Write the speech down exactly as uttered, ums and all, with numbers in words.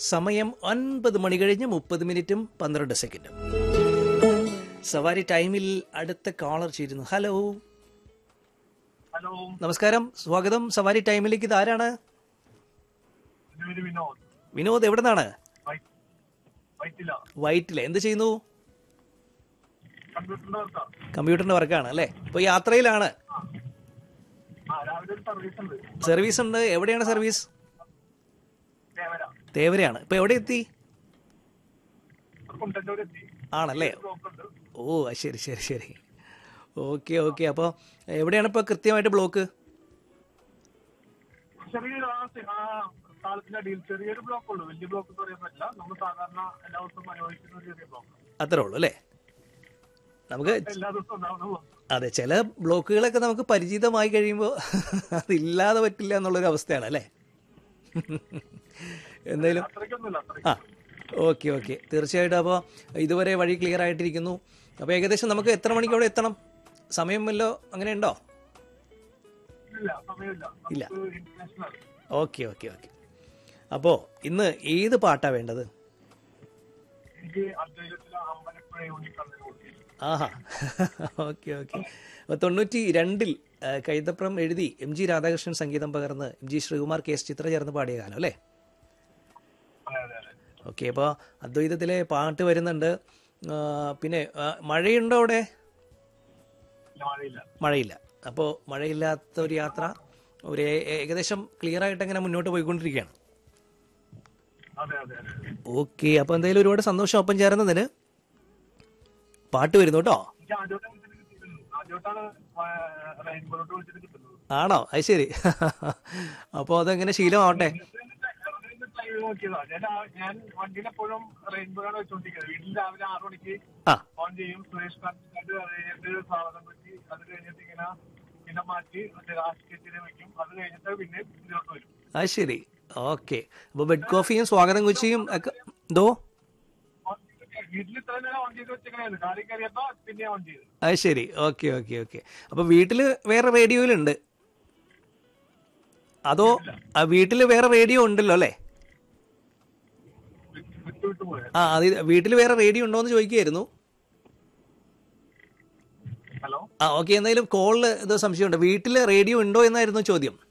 സമയം ഒൻപത് മണി കഴിഞ്ഞ് മുപ്പത് മിനിറ്റും പന്ത്രണ്ട് സെക്കൻഡും. സവാരി ടൈമിൽ അടുത്ത കോളർ ചേരുന്നു. ഹലോ ഹലോ, നമസ്കാരം, സ്വാഗതം സവാരി ടൈമിലേക്ക്. ഇത് ആരാണ്? വിനോദ്. വിനോദ് എവിടെ നിന്നാണ്? വൈറ്റില. വൈറ്റില. എന്ത് ചെയ്യുന്നു? കമ്പ്യൂട്ടറിന്റെ വർക്കാ. കമ്പ്യൂട്ടറിന്റെ വർക്കാണ് അല്ലേ? ഇപ്പൊ യാത്രയിലാണ്. ആ, രാവിലെ ഒരു സർവീസ് ഉണ്ട്. സർവീസ് ഉണ്ട്. എവിടെയാണ് സർവീസ്? തേവര. തേവരയാണ്. ഇപ്പൊ എവിടെ എത്തി? കുണ്ടന്നൂർ എത്തി. ആണല്ലേ? ബ്ലോക്ക് ഉണ്ട്. ഓ ശരി ശരി ശരി. Okay okay. അപ്പോൾ എവിടെയാണ് ഇപ്പോൾ കൃത്യമായിട്ട് ബ്ലോക്ക്? ചെറിയൊരു ആ സി- ആ സ്ഥലത്തിന്റെ അടിയിൽ ചെറിയൊരു ബ്ലോക്ക് ഉള്ളൂ. വലിയ ബ്ലോക്ക് എന്ന് പറയാൻ പറ്റില്ല. നമ്മൾ സാധാരണ എല്ലാ ദിവസവും അനുഭവിക്കുന്ന ഒരു ചെറിയ ബ്ലോക്ക്. അത്രേ ഉള്ളൂ അല്ലേ? നമുക്ക് എല്ലാ ദിവസവും ഉണ്ടാവുന്ന ബ്ലോക്ക്. അതെ, ചില ബ്ലോക്കുകളൊക്കെ നമുക്ക് പരിചിതമായി കഴിയുമ്പോൾ അതില്ലാതെ പറ്റില്ല എന്നുള്ളൊരു അവസ്ഥയാണ് അല്ലേ? എന്തായാലും അത്രയ്ക്കൊന്നുമില്ല. ആ അത്രയ്ക്ക് ഓക്കെ ഓക്കെ, തീർച്ചയായിട്ടും. അപ്പോൾ ഇതുവരെ വഴി ക്ലിയർ ആയിട്ടിരിക്കുന്നു. അപ്പോൾ ഏകദേശം നമുക്ക് എത്ര മണിക്ക് അവിടെ എത്തണം? സമയം വല്ലോ അങ്ങനെ ഉണ്ടോ? ഇല്ല, സമയമില്ല. ഇല്ല. നമുക്ക് ഇന്റർനാഷണൽ. Okay okay okay. അപ്പോൾ ഇന്ന് ഏത് പാട്ടാണ് വേണ്ടത്? എനിക്ക് അദ്വൈതത്തിലെ അമ്പലപ്പുഴ യൂണിക്കണ്ണൂർ കൊടുത്തി. ആഹാ, ഓക്കെ ഓക്കെ. അപ്പോൾ തൊണ്ണൂറ്റി രണ്ടിൽ കൈതപ്രം എഴുതി എം ജി രാധാകൃഷ്ണൻ സംഗീതം പകർന്ന് M G Sreekumar K S ചിത്ര ചേർന്ന് പാടിയ ഗാനം അല്ലേ? അതെ അതെ അതെ. ഓക്കെ. അപ്പോൾ അദ്വൈതത്തിലെ പാട്ട് വരുന്നുണ്ട്. ആ, പിന്നെ ആ, മഴയുണ്ടോ അവിടെ? ഇല്ല, മഴയില്ല. മഴയില്ല. അപ്പോൾ മഴയില്ലാത്ത ഒരു യാത്ര ഒരു ഏ- ഏകദേശം ക്ലിയർ ആയിട്ട് അങ്ങനെ മുന്നോട്ട് പോയിക്കൊണ്ടിരിക്കുകയാണ്. അതെ അതെ അതെ. ഓക്കെ. അപ്പോൾ എന്തായാലും ഒരുപാട് സന്തോഷം ഒപ്പം ചേർന്നതിന്. പാട്ട് വരുന്നു കേട്ടോ. എനിക്ക് ആദ്യമായിട്ടാണ് വിളിച്ചിട്ട് കിട്ടുന്നത്. ആദ്യമായിട്ടാണ് റെയിൻബോട്ട് വിളിച്ചിട്ട് കിട്ടുന്നത്. ആണോ? അത് ശരി. അപ്പോൾ അതെങ്ങനെ ശീലമാവട്ടെ. ടൈം നോക്കിയതാ. ഞാൻ ആ- ഞാൻ വണ്ടിയിൽ എപ്പോഴും റെയിൻബോ ആണ് വെച്ചോണ്ടിരിക്കുന്നത്. വീട്ടിൽ രാവിലെ ആറു മണിക്ക് ആ ഓൺ ചെയ്യും. സുരേഷ് കാർഡ് അത് കഴിഞ്ഞിട്ട് സ്വാഗതം പറ്റി, അത് കഴിഞ്ഞിട്ട് ഇങ്ങനെ പിന്നെ മാറ്റി മറ്റേ രാഷ്ട്രീയത്തിന് വെക്കും. അത് കഴിഞ്ഞിട്ട് പിന്നെ ഇതിലോട്ട് വരും. അത് ശരി. ഓക്കെ. അപ്പോൾ ബെഡ് കോഫിയും സ്വാഗതം കുച്ചിയും ഒക്കെ എന്തോ? വീട്ടിൽ ഇത്ര നേരം ഓൺ ചെയ്ത് വെച്ചെങ്ങനെയാണ് കാര്യം കയറിയപ്പോ പിന്നെ ഓൺ ചെയ്ത്. അത് ശരി. Okay okay okay. അപ്പോൾ വീട്ടിൽ വേറെ റേഡിയോയിലുണ്ട് അതോ ആ വീട്ടിൽ വേറെ റേഡിയോ ഉണ്ടല്ലോ അല്ലേ? വിട്ടു വിട്ടു പോയത്. ആ, അത് വീട്ടിൽ വേറെ റേഡിയോ ഉണ്ടോ എന്ന് ചോദിക്കുകയായിരുന്നു. ഹലോ. ആ ഓക്കെ. എന്തായാലും കോളിൽ എന്തോ സംശയമുണ്ട്. വീട്ടിൽ റേഡിയോ ഉണ്ടോ എന്നായിരുന്നു ചോദ്യം.